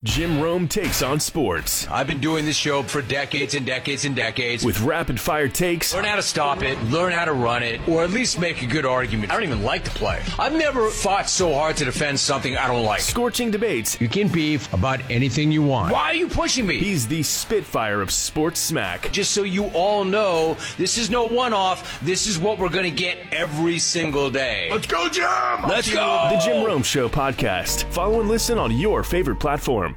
Jim Rome takes on sports. I've been doing this show for decades and decades and decades. With rapid-fire takes. Learn how to stop it, learn how to run it, or at least make a good argument. I don't even like the play. I've never fought so hard to defend something I don't like. Scorching debates. You can beef about anything you want. Why are you pushing me? He's the Spitfire of sports smack. Just so you all know, this is no one-off. This is what we're going to get every single day. Let's go, Jim! Let's go! The Jim Rome Show podcast. Follow and listen on your favorite platform.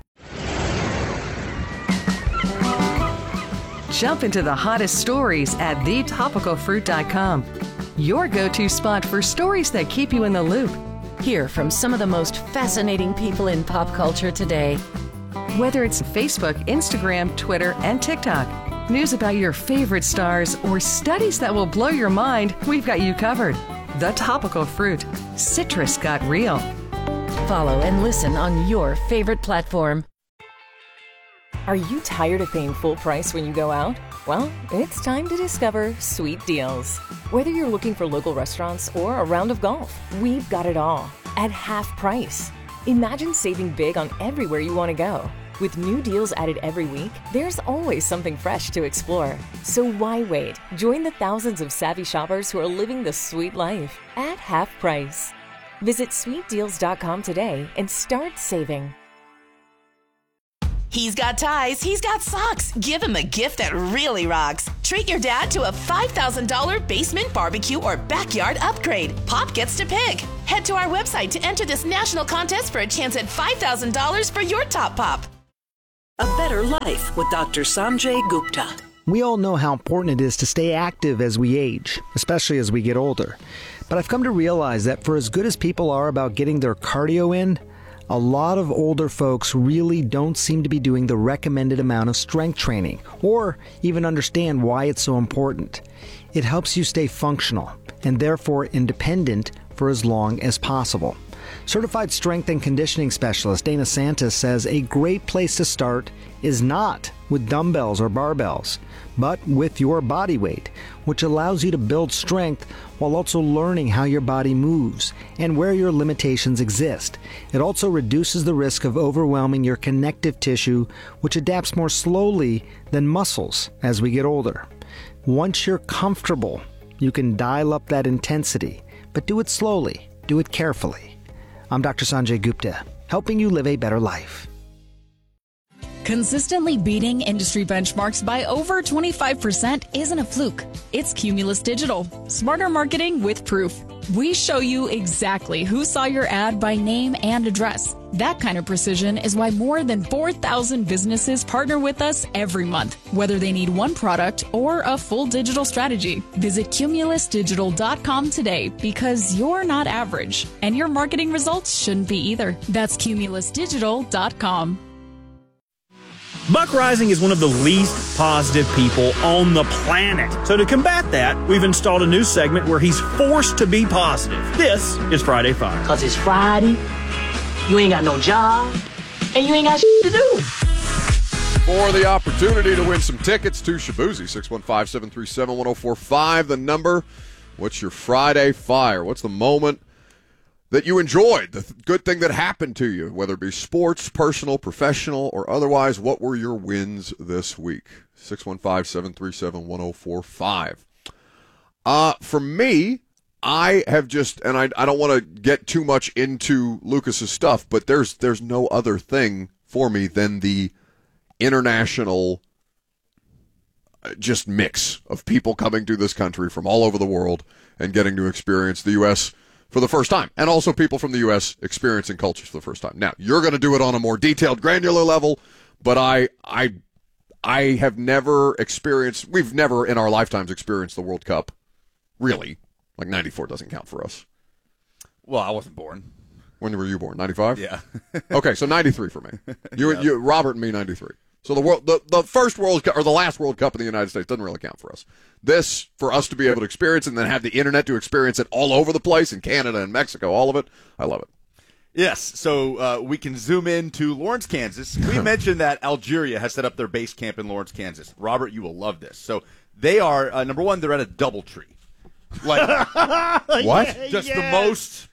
Jump into the hottest stories at thetopicalfruit.com. Your go-to spot for stories that keep you in the loop. Hear from some of the most fascinating people in pop culture today. Whether it's Facebook, Instagram, Twitter, and TikTok, news about your favorite stars, or studies that will blow your mind, we've got you covered. The Topical Fruit. Citrus got real. Follow and listen on your favorite platform. Are you tired of paying full price when you go out? Well, it's time to discover Sweet Deals. Whether you're looking for local restaurants or a round of golf, we've got it all at half price. Imagine saving big on everywhere you want to go. With new deals added every week, there's always something fresh to explore. So why wait? Join the thousands of savvy shoppers who are living the sweet life at half price. Visit sweetdeals.com today and start saving. He's got ties, he's got socks. Give him a gift that really rocks. Treat your dad to a $5,000 basement barbecue or backyard upgrade. Pop gets to pick. Head to our website to enter this national contest for a chance at $5,000 for your top pop. A Better Life with Dr. Sanjay Gupta. We all know how important it is to stay active as we age, especially as we get older. But I've come to realize that for as good as people are about getting their cardio in, a lot of older folks really don't seem to be doing the recommended amount of strength training, or even understand why it's so important. It helps you stay functional, and therefore independent for as long as possible. Certified strength and conditioning specialist Dana Santis says a great place to start is not with dumbbells or barbells, but with your body weight, which allows you to build strength while also learning how your body moves and where your limitations exist. It also reduces the risk of overwhelming your connective tissue, which adapts more slowly than muscles as we get older. Once you're comfortable, you can dial up that intensity, but do it slowly, do it carefully. I'm Dr. Sanjay Gupta, helping you live a better life. Consistently beating industry benchmarks by over 25% isn't a fluke. It's Cumulus Digital. Smarter marketing with proof. We show you exactly who saw your ad by name and address. That kind of precision is why more than 4,000 businesses partner with us every month, whether they need one product or a full digital strategy. Visit cumulusdigital.com today because you're not average, and your marketing results shouldn't be either. That's cumulusdigital.com. Buck Rising is one of the least positive people on the planet. So to combat that, we've installed a new segment where he's forced to be positive. This is Friday Fire. Because it's Friday, you ain't got no job, and you ain't got shit to do. For the opportunity to win some tickets to Shabuzi, 615-737-1045, the number. What's your Friday Fire? What's the moment that you enjoyed, the good thing that happened to you, whether it be sports, personal, professional, or otherwise? What were your wins this week? 615-737-1045. For me, I have just, and I don't want to get too much into Lucas's stuff, but there's no other thing for me than the international just mix of people coming to this country from all over the world and getting to experience the U.S. for the first time, and also people from the U.S. experiencing cultures for the first time. Now, you're going to do it on a more detailed, granular level, but I have never experienced, we've never in our lifetimes experienced the World Cup, really. Like 94 doesn't count for us. Well, I wasn't born. When were you born? 95? Yeah. Okay, so 93 for me. You, Robert and me, 93. So the first World Cup, or the last World Cup in the United States, doesn't really count for us. This, for us to be able to experience and then have the internet to experience it all over the place, in Canada and Mexico, all of it, I love it. Yes, so we can zoom in to Lawrence, Kansas. We mentioned that Algeria has set up their base camp in Lawrence, Kansas. Robert, you will love this. So they are, number one, they're at a DoubleTree. Like, what? Just the most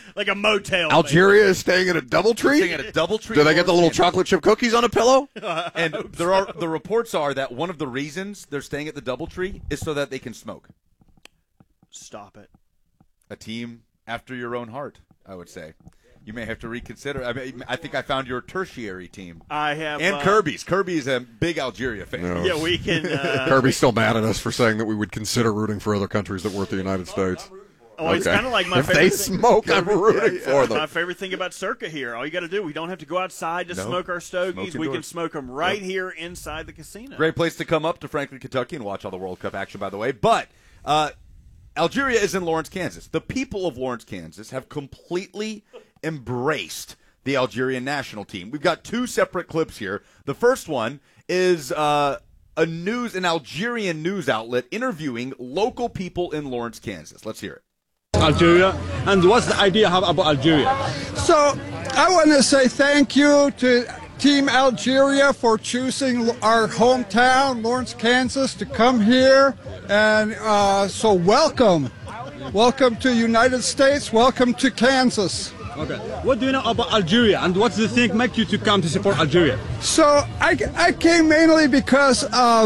like a motel. Algeria is staying at a DoubleTree? Staying at a DoubleTree. Do they get the little chocolate chip cookies on a pillow? And the reports are that one of the reasons they're staying at the DoubleTree is so that they can smoke. Stop it. A team after your own heart, I would say. You may have to reconsider. I think I found your tertiary team. I have. And Kirby's. Kirby's a big Algeria fan. No. Yeah, we can. Kirby's still mad at us for saying that we would consider rooting for other countries that weren't the United States. Oh, it's kind of like my if favorite they thing. smoke, I'm rooting for them. My favorite thing about Circa here, all you got to do, we don't have to go outside to smoke our stogies. We can smoke them right here inside the casino. Great place to come up to Franklin, Kentucky and watch all the World Cup action, by the way. But Algeria is in Lawrence, Kansas. The people of Lawrence, Kansas have completely embraced the Algerian national team. We've got two separate clips here. The first one is an Algerian news outlet interviewing local people in Lawrence, Kansas. Let's hear it. Algeria, and what's the idea about Algeria? So I want to say thank you to Team Algeria for choosing our hometown, Lawrence, Kansas, to come here, and so welcome to United States, welcome to Kansas. Okay. What do you know about Algeria, and what do you think make you to come to support Algeria? So I came mainly because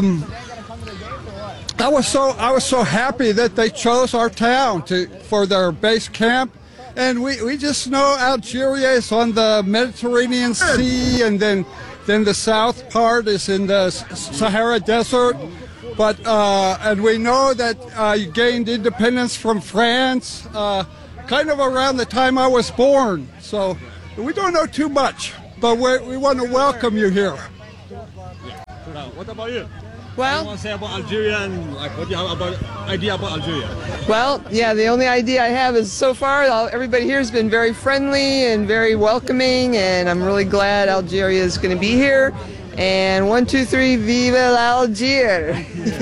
I was so happy that they chose our town for their base camp, and we just know Algeria is on the Mediterranean Sea, and then the south part is in the Sahara Desert. But and we know that you gained independence from France kind of around the time I was born. So we don't know too much, but we want to welcome you here. What about you? Well, what do you want to say about Algeria, and what do you have idea about Algeria? Well, yeah, the only idea I have is so far everybody here has been very friendly and very welcoming, and I'm really glad Algeria is going to be here. And 1, 2, 3, vive l'Algérie!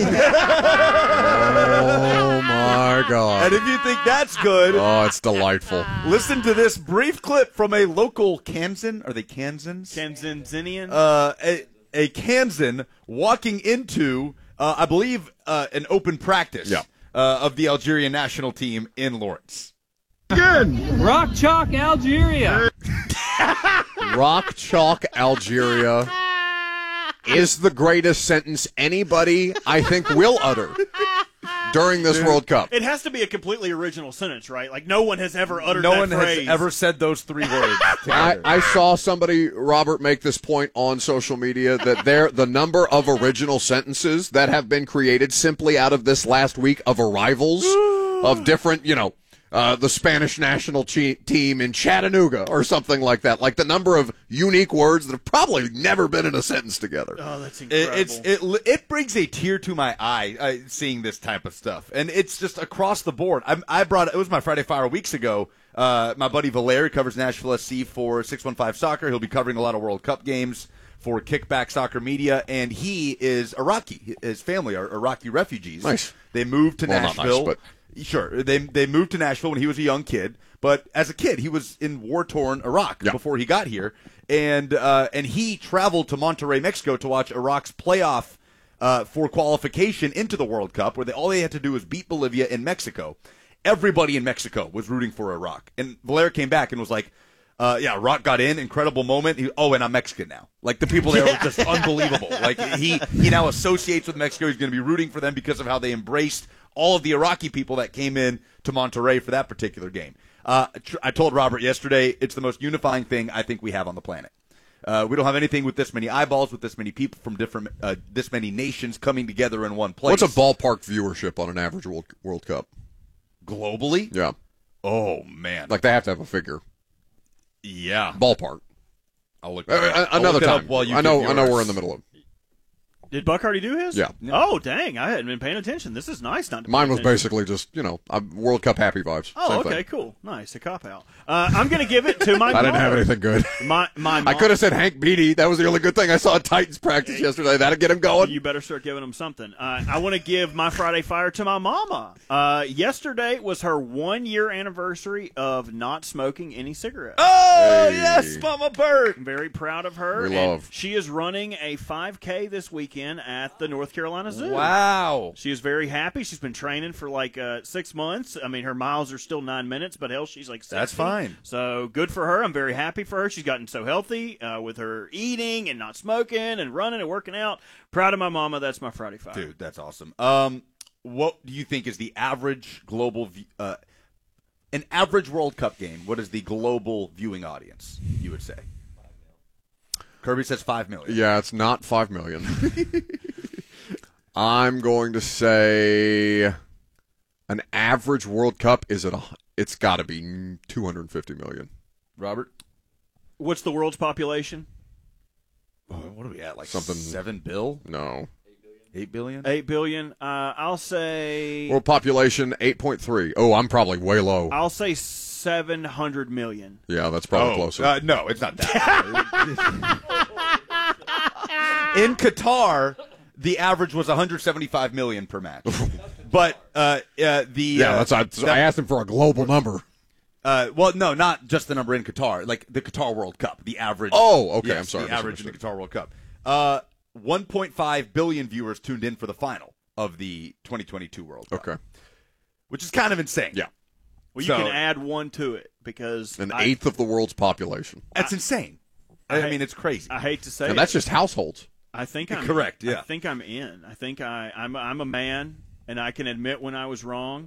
Oh my God! And if you think that's good, oh, it's delightful. Listen to this brief clip from a local Kansan. Are they Kansans? Kansanzinian? A Kansan walking into, I believe, an open practice of the Algerian national team in Lawrence. Good. Rock Chalk, Algeria. Rock Chalk, Algeria is the greatest sentence anybody, I think, will utter during this World Cup. It has to be a completely original sentence, right? Like, no one has ever uttered that phrase. No one has ever said those three words. I saw somebody, Robert, make this point on social media that the number of original sentences that have been created simply out of this last week of arrivals of different, the Spanish national team in Chattanooga or something like that. Like the number of unique words that have probably never been in a sentence together. Oh, that's incredible. It brings a tear to my eye seeing this type of stuff. And it's just across the board. It was my Friday Fire weeks ago. My buddy Valeri covers Nashville SC for 615 Soccer. He'll be covering a lot of World Cup games for Kickback Soccer Media. And he is Iraqi. His family are Iraqi refugees. Nice. They moved to Nashville. Not nice, but... Sure, they moved to Nashville when he was a young kid, but as a kid he was in war-torn Iraq before he got here, and he traveled to Monterrey, Mexico, to watch Iraq's playoff for qualification into the World Cup, where all they had to do was beat Bolivia in Mexico. Everybody in Mexico was rooting for Iraq, and Valer came back and was like, Iraq got in, incredible moment. And I'm Mexican now. Like, the people there were just unbelievable. Like, he now associates with Mexico. He's going to be rooting for them because of how they embraced all of the Iraqi people that came in to Monterrey for that particular game. I told Robert yesterday, it's the most unifying thing I think we have on the planet. We don't have anything with this many eyeballs, with this many people from different, this many nations coming together in one place. What's a ballpark viewership on an average World Cup? Globally? Yeah. Oh, man. Like, they have to have a figure. Yeah. Ballpark. I'll look another time. I know we're in the middle of it. Did Buck already do his? Yeah. Oh, dang. I hadn't been paying attention. This is nice not to Mine was attention. basically just, World Cup happy vibes. Oh, Same okay, thing. Cool. Nice. A cop-out. I'm going to give it to my I didn't have anything good. My mom. I could have said Hank Beatty. That was the only good thing I saw at Titans practice yesterday. That'll get him going. You better start giving him something. I want to give my Friday Fire to my mama. Yesterday was her 1-year anniversary of not smoking any cigarettes. Oh, yes, Mama Bird. I'm very proud of her. We love. She is running a 5K this weekend. weekend at the North Carolina Zoo. Wow. She is very happy. She's been training for like 6 months. I mean, her miles are still 9 minutes, but hell, she's like 60. That's fine. So good for her. I'm very happy for her. She's gotten so healthy with her eating and not smoking and running and working out. Proud of my mama. That's my Friday Fire. Dude, that's awesome. What do you think is the average global an average World Cup game? What is the global viewing audience, you would say? Kirby says 5 million. Yeah, it's not 5 million. I'm going to say an average World Cup it's got to be 250 million. Robert? What's the world's population? What are we at? Like something 7 bill? No. 8 billion? 8 billion. I'll say world population 8.3. Oh, I'm probably way low. I'll say 700 million. Yeah, that's probably closer. No, it's not that. In Qatar, the average was 175 million per match. But I asked him for a global number. Well, no, not just the number in Qatar, like the Qatar World Cup, the average. Oh, okay, yes, I'm sorry. The average in the Qatar World Cup. 1.5 billion viewers tuned in for the final of the 2022 World Cup. Okay. Which is kind of insane. Yeah. Well, you can add one to it because an eighth of the world's population. That's insane. I mean, it's crazy. I hate to say and that's just households. I think I'm correct. Yeah. I think I'm in. I think I'm a man, and I can admit when I was wrong.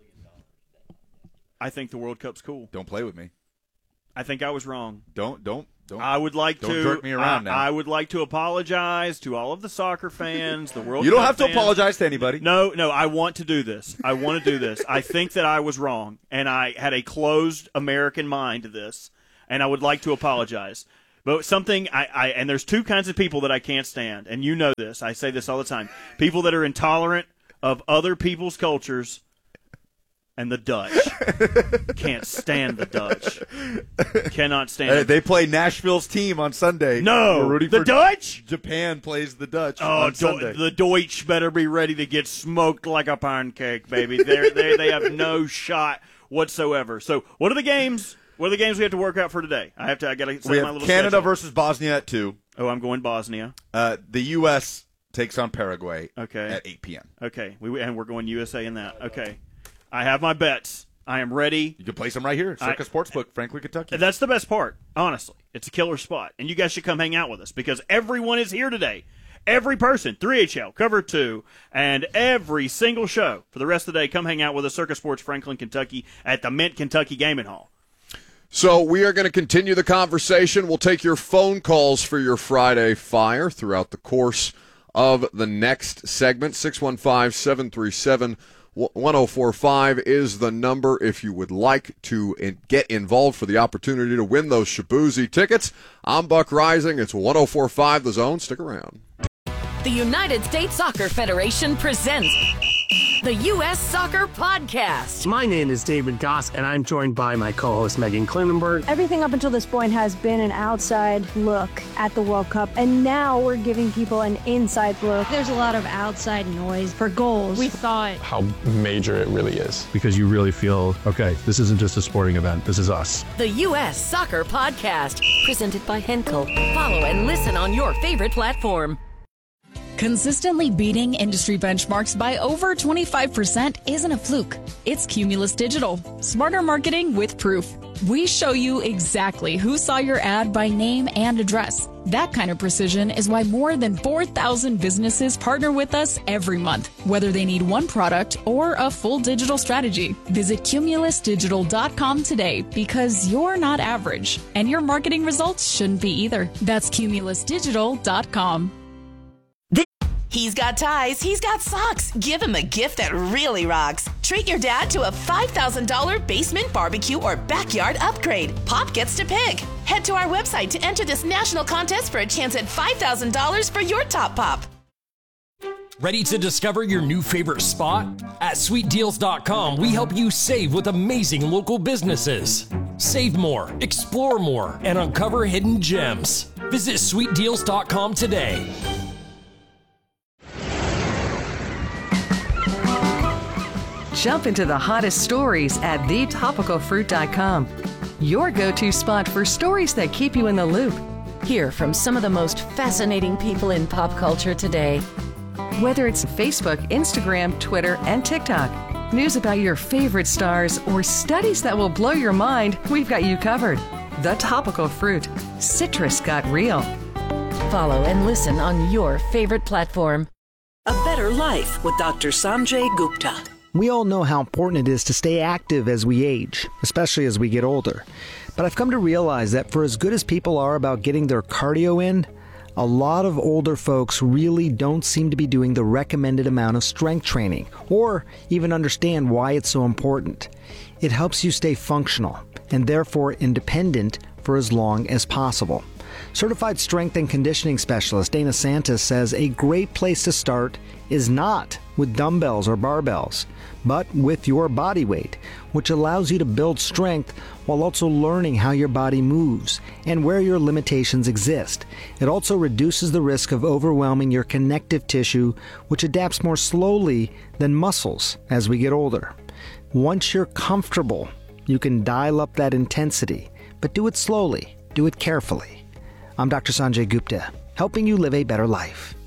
I think the World Cup's cool. Don't play with me. I think I was wrong. Don't. I would like don't to jerk me around now. I would like to apologize to all of the soccer fans, the World Cup. You don't have to fans. apologize to anybody. No, I want to do this. I think that I was wrong, and I had a closed American mind to this, and I would like to apologize. But something and there's two kinds of people that I can't stand, and you know this. I say this all the time. People that are intolerant of other people's cultures. And the Dutch. Can't stand the Dutch. Cannot stand it. They play Nashville's team on Sunday. No, the Dutch? Japan plays the Dutch on Sunday. The Deutsch better be ready to get smoked like a pancake, baby. They have no shot whatsoever. So what are the games? What are the games we have to work out for today? I got to set we my have little Canada schedule. versus Bosnia at 2. Oh, I'm going Bosnia. The U.S. takes on Paraguay at 8 p.m. Okay, and we're going USA in that. Okay. I have my bets. I am ready. You can place them right here. Circa Sportsbook, Franklin, Kentucky. That's the best part, honestly. It's a killer spot. And you guys should come hang out with us because everyone is here today. Every person, 3HL, Cover 2, and every single show for the rest of the day, come hang out with us, Circa Sports, Franklin, Kentucky, at the Mint Kentucky Gaming Hall. So we are going to continue the conversation. We'll take your phone calls for your Friday Fire throughout the course of the next segment. 615-737-1045 is the number if you would like to get involved for the opportunity to win those Shabuzi tickets. I'm Buck Rising. It's 104.5 The Zone. Stick around. The United States Soccer Federation presents the U.S. Soccer Podcast. My name is David Goss, and I'm joined by my co-host Megan Klinenberg. Everything up until this point has been an outside look at the World Cup, and now we're giving people an inside look. There's a lot of outside noise for goals. We thought how major it really is, because you really feel, okay, this isn't just a sporting event, this is us. The U.S. Soccer Podcast, presented by Henkel. Follow and listen on your favorite platform. Consistently beating industry benchmarks by over 25% isn't a fluke. It's Cumulus Digital. Smarter marketing with proof. We show you exactly who saw your ad by name and address. That kind of precision is why more than 4,000 businesses partner with us every month, whether they need one product or a full digital strategy. Visit cumulusdigital.com today because you're not average, and your marketing results shouldn't be either. That's cumulusdigital.com. He's got ties, he's got socks. Give him a gift that really rocks. Treat your dad to a $5,000 basement barbecue or backyard upgrade. Pop gets to pick. Head to our website to enter this national contest for a chance at $5,000 for your top pop. Ready to discover your new favorite spot? At sweetdeals.com, we help you save with amazing local businesses. Save more, explore more, and uncover hidden gems. Visit sweetdeals.com today. Jump into the hottest stories at thetopicalfruit.com. Your go-to spot for stories that keep you in the loop. Hear from some of the most fascinating people in pop culture today. Whether it's Facebook, Instagram, Twitter, and TikTok, news about your favorite stars, or studies that will blow your mind, we've got you covered. The Topical Fruit. Citrus got real. Follow and listen on your favorite platform. A Better Life with Dr. Sanjay Gupta. We all know how important it is to stay active as we age, especially as we get older. But I've come to realize that for as good as people are about getting their cardio in, a lot of older folks really don't seem to be doing the recommended amount of strength training, or even understand why it's so important. It helps you stay functional, and therefore independent for as long as possible. Certified strength and conditioning specialist Dana Santos says a great place to start is not with dumbbells or barbells, but with your body weight, which allows you to build strength while also learning how your body moves and where your limitations exist. It also reduces the risk of overwhelming your connective tissue, which adapts more slowly than muscles as we get older. Once you're comfortable, you can dial up that intensity, but do it slowly, do it carefully. I'm Dr. Sanjay Gupta, helping you live a better life.